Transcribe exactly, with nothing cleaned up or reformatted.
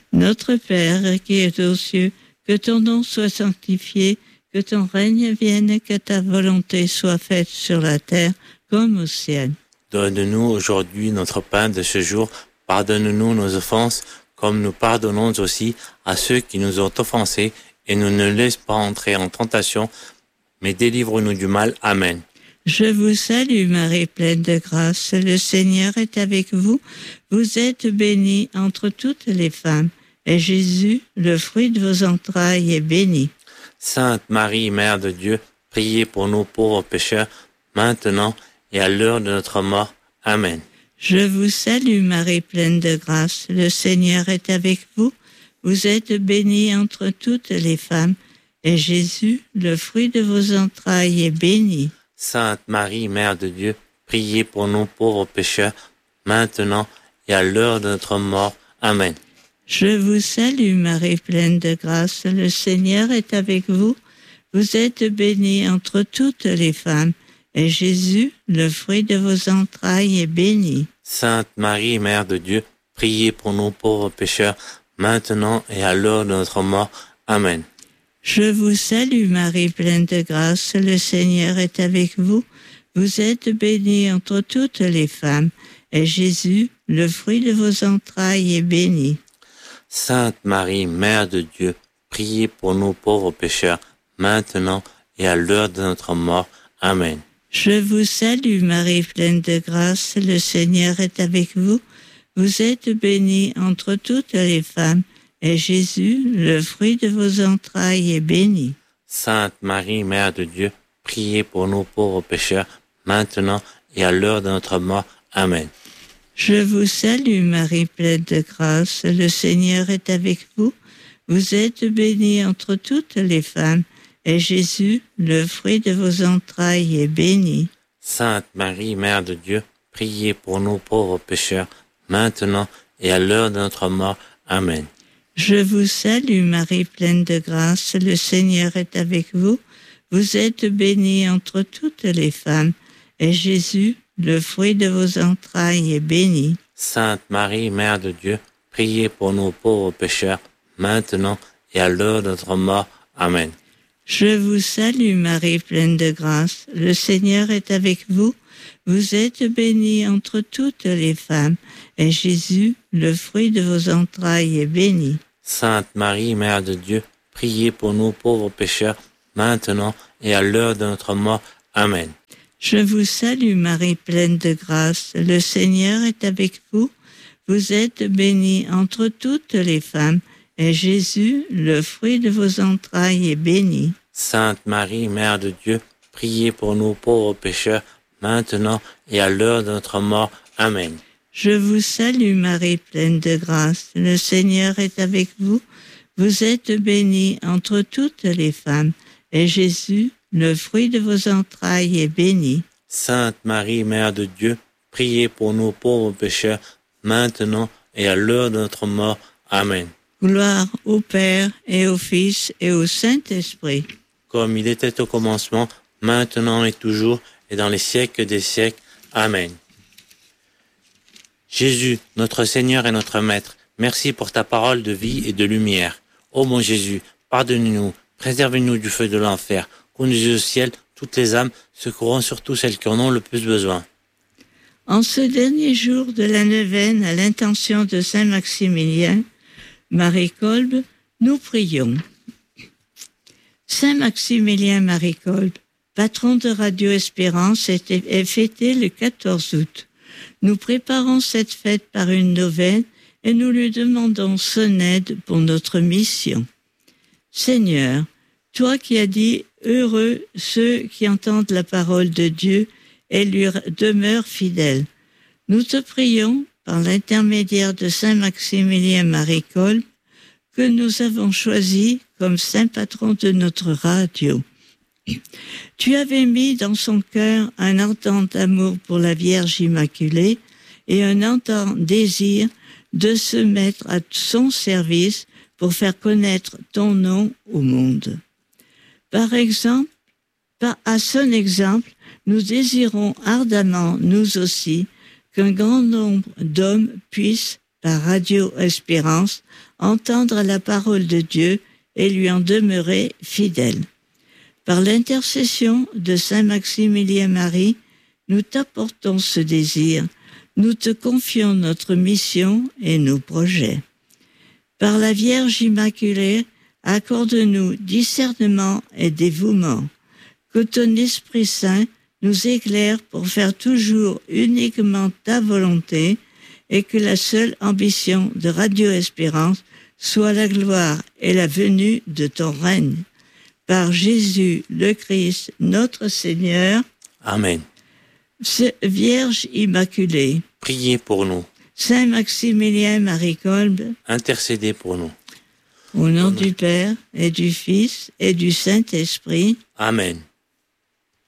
Notre Père qui es aux cieux, que ton nom soit sanctifié, que ton règne vienne, que ta volonté soit faite sur la terre comme au ciel. Donne-nous aujourd'hui notre pain de ce jour. Pardonne-nous nos offenses, comme nous pardonnons aussi à ceux qui nous ont offensés, et ne nous laisse pas entrer en tentation, mais délivre-nous du mal. Amen. Je vous salue Marie, pleine de grâce, le Seigneur est avec vous. Vous êtes bénie entre toutes les femmes, et Jésus, le fruit de vos entrailles, est béni. Sainte Marie, Mère de Dieu, priez pour nous pauvres pécheurs, maintenant et à l'heure de notre mort. Amen. Je vous salue Marie, pleine de grâce, le Seigneur est avec vous. Vous êtes bénie entre toutes les femmes, et Jésus, le fruit de vos entrailles, est béni. Sainte Marie, Mère de Dieu, priez pour nous pauvres pécheurs, maintenant et à l'heure de notre mort. Amen. Je vous salue Marie, pleine de grâce, le Seigneur est avec vous. Vous êtes bénie entre toutes les femmes, et Jésus, le fruit de vos entrailles, est béni. Sainte Marie, Mère de Dieu, priez pour nous pauvres pécheurs, maintenant et à l'heure de notre mort. Amen. Je vous salue Marie, pleine de grâce, le Seigneur est avec vous. Vous êtes bénie entre toutes les femmes, et Jésus, le fruit de vos entrailles, est béni. Sainte Marie, Mère de Dieu, priez pour nous pauvres pécheurs, maintenant et à l'heure de notre mort. Amen. Je vous salue Marie, pleine de grâce, le Seigneur est avec vous. Vous êtes bénie entre toutes les femmes, et Jésus, le fruit de vos entrailles, est béni. Sainte Marie, Mère de Dieu, priez pour nous pauvres pécheurs, maintenant et à l'heure de notre mort. Amen. Je vous salue Marie, pleine de grâce, le Seigneur est avec vous. Vous êtes bénie entre toutes les femmes, et Jésus, le fruit de vos entrailles, est béni. Sainte Marie, Mère de Dieu, priez pour nous pauvres pécheurs, maintenant et à l'heure de notre mort. Amen. Je vous salue Marie, pleine de grâce, le Seigneur est avec vous. Vous êtes bénie entre toutes les femmes, et Jésus, le fruit de vos entrailles, est béni. Sainte Marie, Mère de Dieu, priez pour nous pauvres pécheurs, maintenant et à l'heure de notre mort. Amen. Je vous salue Marie, pleine de grâce, le Seigneur est avec vous. Vous êtes bénie entre toutes les femmes, et Jésus, le fruit de vos entrailles, est béni. Sainte Marie, Mère de Dieu, priez pour nous pauvres pécheurs, maintenant et à l'heure de notre mort. Amen. Je vous salue Marie, pleine de grâce, le Seigneur est avec vous. Vous êtes bénie entre toutes les femmes, et Jésus, le fruit de vos entrailles, est béni. Sainte Marie, Mère de Dieu, priez pour nous pauvres pécheurs, maintenant et à l'heure de notre mort. Amen. Je vous salue Marie, pleine de grâce, le Seigneur est avec vous. Vous êtes bénie entre toutes les femmes, et Jésus, le fruit de vos entrailles, est béni. Sainte Marie, Mère de Dieu, priez pour nous pauvres pécheurs, maintenant et à l'heure de notre mort. Amen. Gloire au Père et au Fils et au Saint-Esprit. Comme il était au commencement, maintenant et toujours, et dans les siècles des siècles. Amen. Jésus, notre Seigneur et notre Maître, merci pour ta parole de vie et de lumière. Ô mon Jésus, pardonne-nous, préservez-nous du feu de l'enfer, conduisez au ciel toutes les âmes, secourant surtout celles qui en ont le plus besoin. En ce dernier jour de la neuvaine à l'intention de Saint Maximilien, Marie Kolb, nous prions. Saint Maximilien Marie Kolb, patron de Radio Espérance, est fêté le quatorze août. Nous préparons cette fête par une neuvaine et nous lui demandons son aide pour notre mission. Seigneur, toi qui as dit « Heureux ceux qui entendent la parole de Dieu et lui demeurent fidèles », nous te prions, par l'intermédiaire de Saint Maximilien Marie Kolb, que nous avons choisi comme saint patron de notre radio. Tu avais mis dans son cœur un ardent amour pour la Vierge Immaculée et un ardent désir de se mettre à son service pour faire connaître ton nom au monde. Par exemple, par, à son exemple, nous désirons ardemment, nous aussi, qu'un grand nombre d'hommes puissent, par Radio Espérance, entendre la parole de Dieu et lui en demeurer fidèle. Par l'intercession de Saint Maximilien Marie, nous t'apportons ce désir, nous te confions notre mission et nos projets. Par la Vierge Immaculée, accorde-nous discernement et dévouement, que ton Esprit Saint nous éclaire pour faire toujours uniquement ta volonté et que la seule ambition de Radio Espérance soit la gloire et la venue de ton règne. Par Jésus le Christ, notre Seigneur. Amen. Vierge Immaculée, Priez pour nous. Saint Maximilien Marie Kolbe, Intercédez pour nous. au nom du Père et du Fils et du Saint-Esprit. Amen.